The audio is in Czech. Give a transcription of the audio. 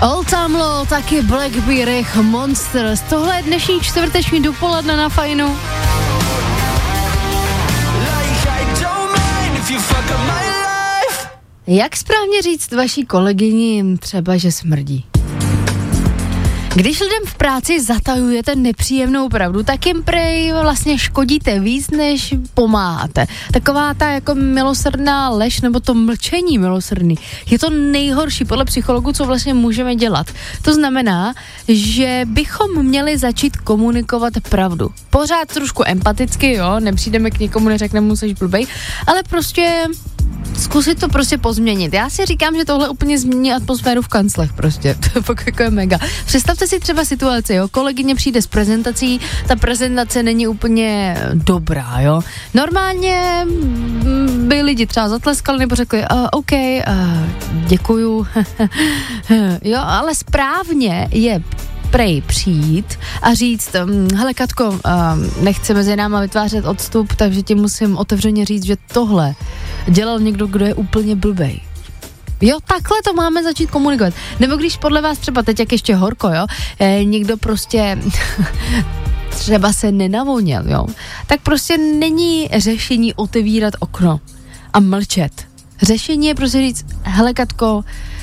Old Town Low, taky Blackbeard, Monsters. Tohle je dnešní čtvrteční dopoledne na Fajnu. Jak správně říct vaší kolegyni třeba, že smrdí? Když lidem v práci zatajujete nepříjemnou pravdu, tak jim prej vlastně škodíte víc, než pomáháte. Taková ta jako milosrdná lež, nebo to mlčení milosrdný, je to nejhorší podle psychologů, co vlastně můžeme dělat. To znamená, že bychom měli začít komunikovat pravdu. Pořád trošku empaticky, jo, nepřijdeme k někomu, neřekneme mu, jsi blbej, ale prostě zkusit to prostě pozměnit. Já si říkám, že tohle úplně změní atmosféru v kanclech prostě. To je fakt jako je mega. Představte si třeba situaci, jo, kolegyně přijde s prezentací, ta prezentace není úplně dobrá, jo. Normálně by lidi třeba zatleskali nebo řekli, OK, děkuju, jo, ale správně je prej přijít a říct, hele Katko, nechce mezi náma vytvářet odstup, takže ti musím otevřeně říct, že tohle dělal někdo, kdo je úplně blbej. Jo, takhle to máme začít komunikovat. Nebo když podle vás třeba teď, jak ještě horko, jo, někdo prostě třeba se nenavoněl, jo, tak prostě není řešení otevírat okno a mlčet. Řešení je prostě říct, hele Katko,